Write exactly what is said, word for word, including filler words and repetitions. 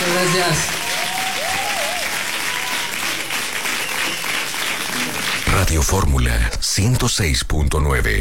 Muchas gracias. Radio Fórmula ciento seis punto nueve.